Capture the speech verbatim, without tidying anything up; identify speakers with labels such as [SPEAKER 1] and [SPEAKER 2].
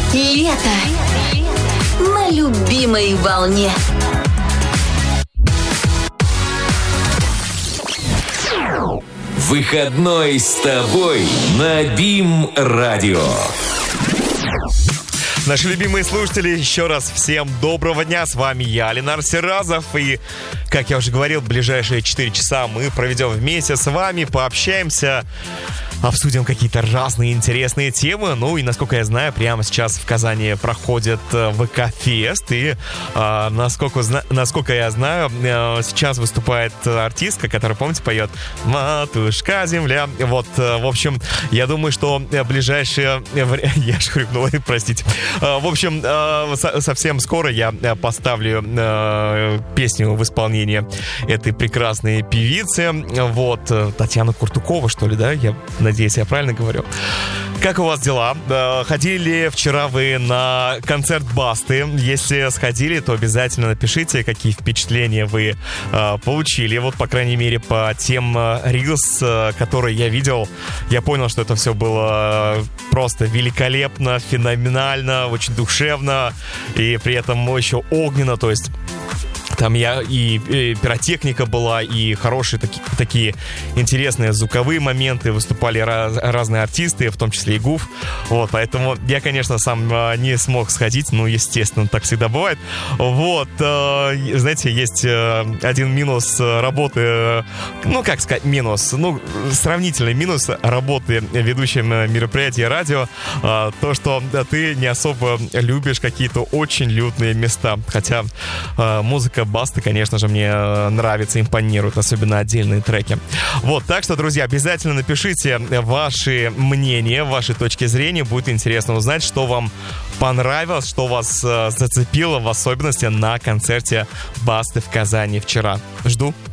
[SPEAKER 1] Лето на любимой волне.
[SPEAKER 2] Выходной с тобой на БИМ-радио.
[SPEAKER 3] Наши любимые слушатели, еще раз всем доброго дня. С вами я, Ленар Серазов. И, как я уже говорил, ближайшие четыре часа мы проведем вместе с вами, пообщаемся, обсудим какие-то разные интересные темы. Ну и, насколько я знаю, прямо сейчас в Казани проходит ВК-фест. И, э, насколько, насколько я знаю, э, сейчас выступает артистка, которая, помните, поет «Матушка земля». Вот, э, в общем, я думаю, что ближайшие... Я ж хрюкнул, простите. В общем, совсем скоро я поставлю песню в исполнении этой прекрасной певицы. Вот, Татьяна Куртукова, что ли, да? Я надеюсь, я правильно говорю. Как у вас дела? Ходили вчера вы на концерт Басты? Если сходили, то обязательно напишите, какие впечатления вы получили. Вот, по крайней мере, по тем рилс, которые я видел, я понял, что это все было просто великолепно, феноменально, очень душевно и при этом еще огненно, то есть там я и, и пиротехника была, и хорошие таки, такие интересные звуковые моменты, выступали раз, разные артисты, в том числе и Гуф. Вот, поэтому я, конечно, сам э, не смог сходить, ну, естественно, так всегда бывает. Вот, э, знаете, есть э, один минус работы, э, ну, как сказать, минус, ну, сравнительный минус работы ведущим мероприятия радио, э, то, что да, ты не особо любишь какие-то очень людные места, хотя э, музыка Басты, конечно же, мне нравится, импонирует, особенно отдельные треки. Вот, так что, друзья, обязательно напишите ваши мнения, ваши точки зрения. Будет интересно узнать, что вам понравилось, что вас зацепило, в особенности на концерте Басты в Казани вчера. Жду.